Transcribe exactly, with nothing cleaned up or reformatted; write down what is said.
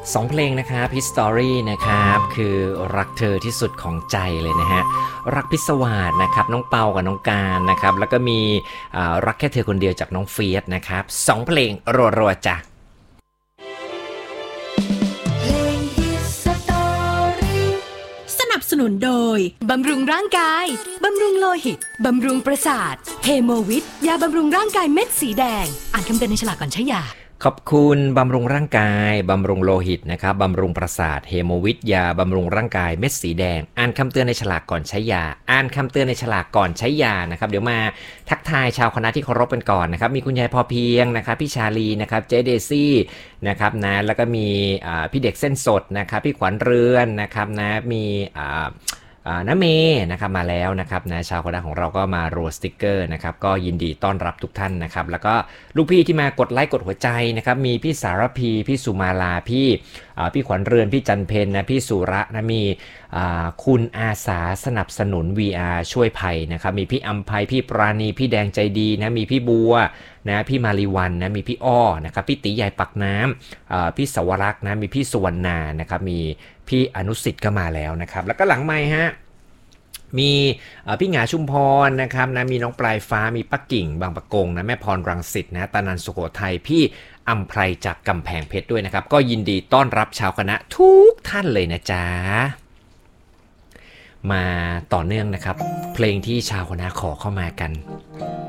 สองเพลงนะครับ History นะครับคือรักเธอที่สุดของใจเลยนะฮะรักพิศวาสนะครับน้องเปากับน้องการนะครับแล้วก็มีรักแค่เธอคนเดียวจากน้องเฟียสนะครับสองเพลงรัวๆจ้ะสนับสนุนโดยบำรุงร่างกายบำรุงโลหิตบำรุงประสาทเฮโมวิทยาบำรุงร่างกายเม็ดสีแดงอ่านคำเตือนในฉลากก่อนใช้ยาขอบคุณบำรุงร่างกายบำรุงโลหิตนะครับบำรุงประสาทเฮโมวิทยาบำรุงร่างกายเม็ดสีแดงอ่านคำเตือนในฉลากก่อนใช้ยาอ่านคำเตือนในฉลากก่อนใช้ยานะครับเดี๋ยวมาทักทายชาวคณะที่เคารพกันก่อนนะครับมีคุณยายพอเพียงนะครับพี่ชาลีนะครับเจเดซี่นะครับนะแล้วก็มีพี่เด็กเส้นสดนะครับพี่ขวัญเรือนนะครับนะมีน้าเมย์นะครับมาแล้วนะครับนะชาวคณะของเราก็มาโรสติ๊กเกอร์นะครับก็ยินดีต้อนรับทุกท่านนะครับแล้วก็ลูกพี่ที่มากดไลค์กดหัวใจนะครับมีพี่สารพีพี่สุมาลาพี่พี่ขวัญเรือนพี่จันเพนนะพี่สุระนะมีคุณอาสาสนับสนุน วี อาร์ ช่วยภัยนะครับมีพี่อัมภัยพี่ปราณีพี่แดงใจดีนะมีพี่บัวนะพี่มาริวันนะมีพี่อ้อนะครับพี่ตีใหญ่ปักน้ำพี่สวรักษ์นะมีพี่สุวรรณานะครับมีพี่อนุสิทธิ์ก็มาแล้วนะครับแล้วก็หลังไมค์ฮะมีพี่หงาชุมพรนะครับนะมีน้องปลายฟ้ามีป้ากิ่งบางปะกงนะแม่พรรังสิตนะตานันสุโขทัยพี่อัมไพรจากกำแพงเพชรด้วยนะครับก็ยินดีต้อนรับชาวคณะทุกท่านเลยนะจ๊ะมาต่อเนื่องนะครับเพลงที่ชาวคณะขอเข้ามากัน